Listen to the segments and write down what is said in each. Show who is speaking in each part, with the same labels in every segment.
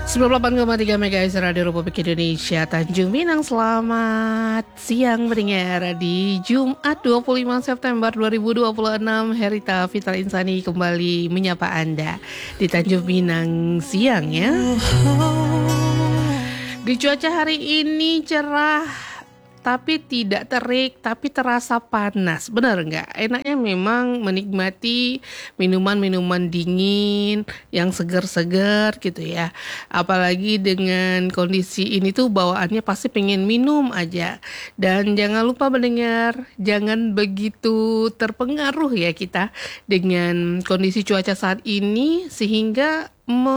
Speaker 1: 98,3 MHz Radio Republik Indonesia Tanjung Pinang. Selamat siang pendengar di Jumat 25 September 2026. Herita Fitra Insani kembali menyapa Anda di Tanjung Pinang siang ya. Di cuaca hari ini cerah tapi tidak terik, tapi terasa panas. Benar nggak? Enaknya memang menikmati minuman-minuman dingin yang segar-segar gitu ya. Apalagi dengan kondisi ini tuh bawaannya pasti pengen minum aja. Dan jangan lupa mendengar, jangan begitu terpengaruh ya kita dengan kondisi cuaca saat ini sehingga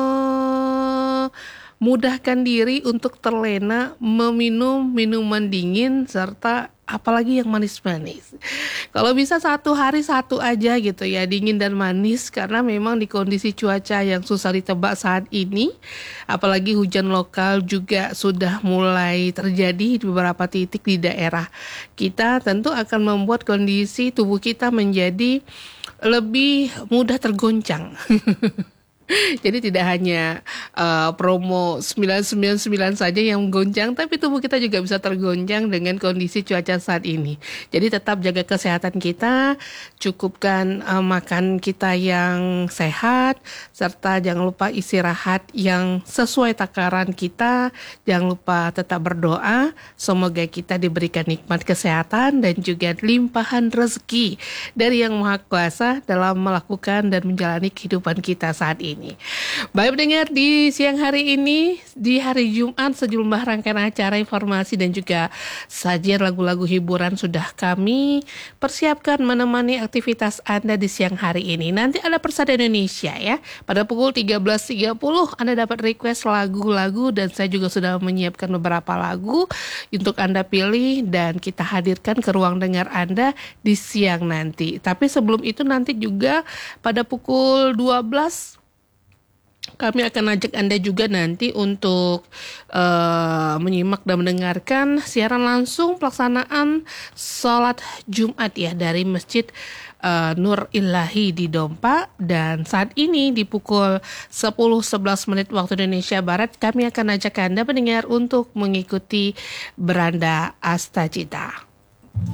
Speaker 1: mudahkan diri untuk terlena meminum minuman dingin serta apalagi yang manis-manis. Kalau bisa satu hari satu aja gitu ya, dingin dan manis, karena memang di kondisi cuaca yang susah ditebak saat ini, apalagi hujan lokal juga sudah mulai terjadi di beberapa titik di daerah kita, tentu akan membuat kondisi tubuh kita menjadi lebih mudah tergoncang. Jadi tidak hanya promo 999 saja yang menggoncang, tapi tubuh kita juga bisa tergoncang dengan kondisi cuaca saat ini. Jadi tetap jaga kesehatan kita, cukupkan makan kita yang sehat, serta jangan lupa istirahat yang sesuai takaran kita. Jangan lupa tetap berdoa, semoga kita diberikan nikmat kesehatan dan juga limpahan rezeki dari Yang Maha Kuasa dalam melakukan dan menjalani kehidupan kita saat ini. Baik pendengar, di siang hari ini, di hari Jumat, sejumlah rangkaian acara informasi dan juga sajian lagu-lagu hiburan sudah kami persiapkan menemani aktivitas Anda di siang hari ini. Nanti ada Persada Indonesia ya, pada pukul 13.30 Anda dapat request lagu-lagu dan saya juga sudah menyiapkan beberapa lagu untuk Anda pilih dan kita hadirkan ke ruang dengar Anda di siang nanti. Tapi sebelum itu nanti juga pada pukul 12 kami akan ajak Anda juga nanti untuk menyimak dan mendengarkan siaran langsung pelaksanaan sholat Jumat ya dari Masjid Nur Ilahi di Dompa. Dan saat ini di pukul 10.11 waktu Indonesia Barat kami akan ajak Anda pendengar untuk mengikuti Beranda Astagita.